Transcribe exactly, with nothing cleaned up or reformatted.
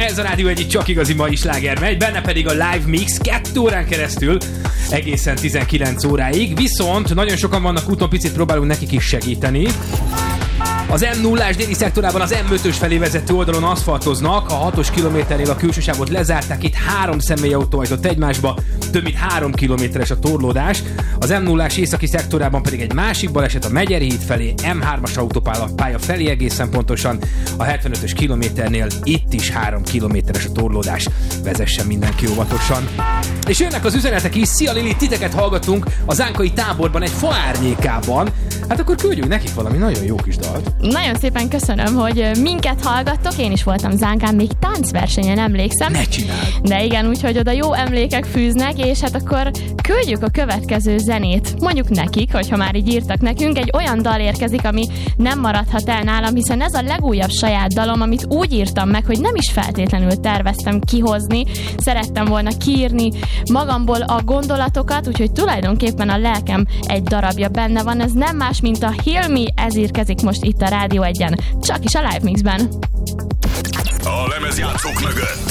Ez a Rádió egy csak igazi mai sláger megy, benne pedig a live mix kettő órán keresztül, egészen tizenkilenc óráig, viszont nagyon sokan vannak úton, picit próbálunk nekik is segíteni. Az em nullás déli szektorában az em ötös felé vezető oldalon aszfaltoznak, a hatos kilométernél a külső sávot lezárták, itt három személyautó hajtott egymásba, több mint három kilométeres a torlódás. Az em nullás északi szektorában pedig egy másik baleset a Megyeri híd felé, em hármas autópálya felé egészen pontosan, a hetvenötös kilométernél itt is három kilométeres a torlódás. Vezessen mindenki óvatosan. És jönnek az üzenetek is. Szia Lili, titeket hallgatunk a zánkai táborban egy fa árnyékában. Hát akkor küldjünk nekik valami nagyon jó kis dalt. Nagyon szépen köszönöm, hogy minket hallgattok. Én is voltam Zánkán, még táncversenyen emlékszem. Ne csináld! De igen, úgyhogy oda jó emlékek fűznek, és hát akkor küldjük a következő zenét. Mondjuk nekik, hogyha már így írtak nekünk, egy olyan dal érkezik, ami nem maradhat el nálam, hiszen ez a legújabb saját dalom, amit úgy írtam meg, hogy nem is feltétlenül terveztem kihozni. Szerettem volna kiírni magamból a gondolatokat, úgyhogy tulajdonképpen a lelkem egy darabja benne van. Ez nem más, mint a Heal Me, ez érkezik most itt a Rádió egyen, csak is a Live Mixben. A lemezjátszók mögött